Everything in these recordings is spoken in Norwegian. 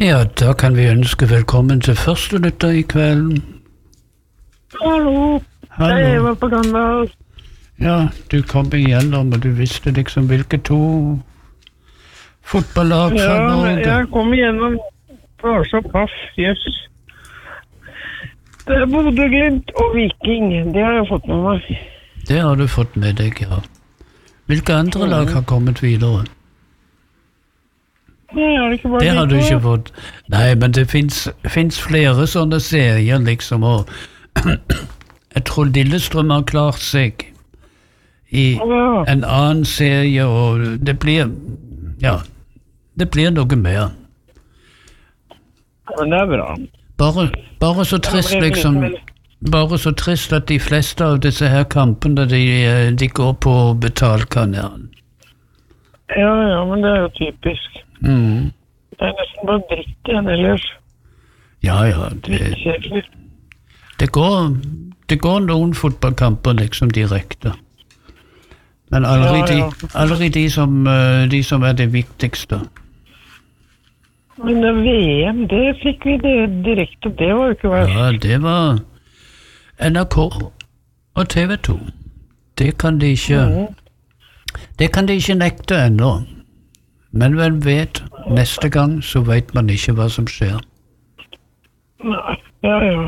Ja, da kan vi ønske velkommen til første lytter i kvelden. Hallo. Hallo. Jeg var på Gandal. Ja, du kom igjennom, og du visste liksom hvilke to fotballag fra Ja, Norge. jeg kom igjennom. Det var så paff, jøss. Det er Bodø/Glimt og Viking. Det har jeg fått med meg. Det har du fått med deg, ja. Hvilke andre lag har kommet videre? Nei, er det ikke bare Det har de du to? ikke fått. Nei, men det finnes flere sånne serier, liksom, og jeg tror Lillestrøm har klart seg i Ja. en annen serie, og det blir noe mer. Men det er bra. Bare så trist, liksom. Bare så trist at de fleste av disse her kampene, de går på betalkanalen. Ja, men det er jo typisk. Mm. Det er nesten bare dritt igjen ellers. Ja, Kjedelig. det går noen fotballkamper liksom direkte. Men aldri de som er det viktigste. Men det VM, det fikk vi det direkte. Det var jo ikke verst. Ja, det var NRK og TV 2. Det kan de ikke nekte ennå. Men hvem vet, neste gang så vet man ikke hva som skjer. Nei, ja.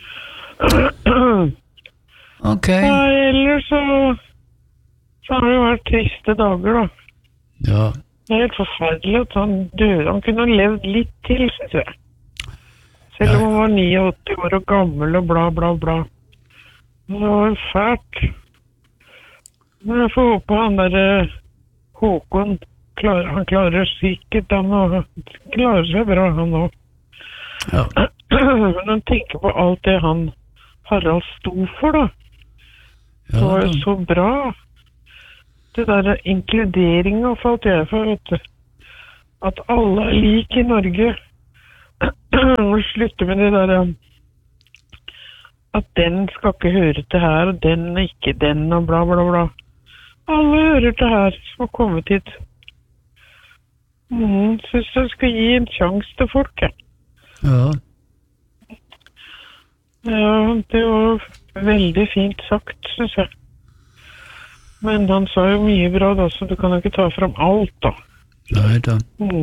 Ok. Nei, ellers så har det jo vært triste dager, da. Ja, Det er helt forferdelig at han døde. Han kunne ha levd litt til, synes jeg. Selv om han var 89 år og gammel og bla, bla, bla. Det var jo fælt. Men jeg får håpe han der Håkon, han klarer sikkert han å klare seg bra, han også. ja. Men han tenker på alt det han Harald sto for, da. Det var jo så bra. Det der inkluderingen falt jeg for, vet du. At alle er like i Norge. Må slutte med det der at den skal ikke høre til her, og den ikke den, og bla, bla, bla. Alle hører til her, som har kommet hit. Synes jeg skal gi en sjanse til folk, jeg. Ja. Ja, det var veldig fint sagt, synes jeg. Men han sa jo mye bra da, så du kan jo ikke ta fram alt da. Nei da.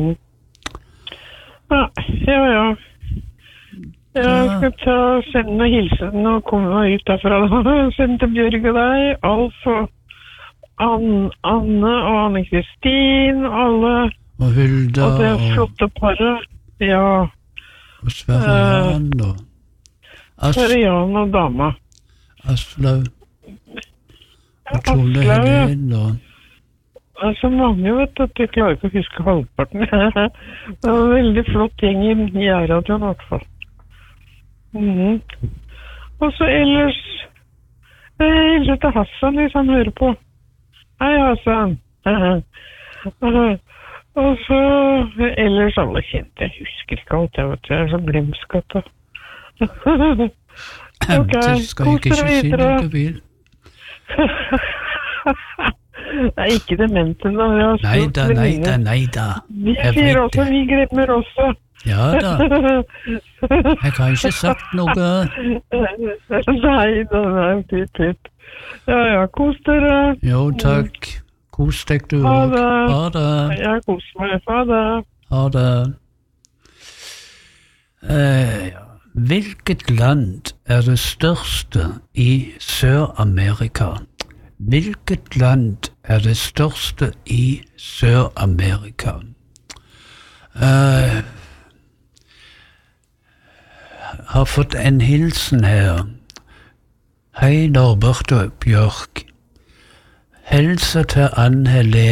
Ja. Jeg skal sende noen hilsen og komme meg ut derfra da. Sende til Bjørg og deg, Alf og Anne og Anne-Kristin, alle. Og Hulda Og det flotte paret. Ja, og Sverre Jan og Jan og dama. Aslaug og Tone Helene og Det er så mange, vet du, at jeg klarer ikke å huske halvparten. Det var en veldig flott gjeng i radioen i hvert fall. Og så ellers hilser til Hassan hvis han hører på. Hei, Hassan. Og så ellers alle kjente. Jeg husker ikke alt, jeg vet du. Jeg er så glemsk at det. Ok, Det skal jeg ikke si noe vil. Nei, ikke demente da. Nei da. Vi Jeg sier vet også, det. vi glemmer også. Ja da. Jeg har ikke sagt noe. Nei, pytt. Ja, kos dere. Jo, takk. Kos deg du Ha òg. det. Ha det. Jeg koser meg. Ha det. Ha det. Hvilket land er det største i Sør-Amerika? Hvilket land er det største i Sør-Amerika? Har fått en hilsen her. Hei, Norbert og Bjørk. Helse til Ann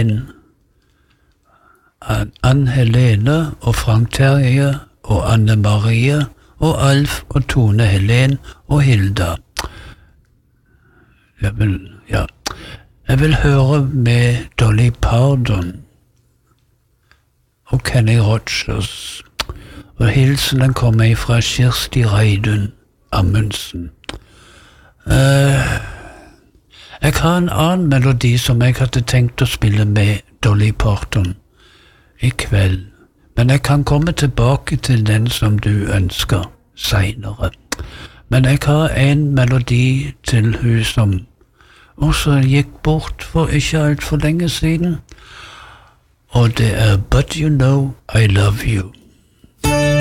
Helene og Frank Terje og Anne Marie og Alf og Tone Helen og Hilda. Jeg vil høre med Dolly Parton og Kenny Rogers. Og hilsenen kommer fra Kirsti Reidun Amundsen. Jeg har en annen melodi som jeg hadde tenkt å spille med Dolly Parton i kveld. Men jeg kan komme tilbake til den som du ønsker senere. Men jeg har en melodi til hun som også gikk bort for ikke alt for lenge siden. Og det er But You Know I Love You.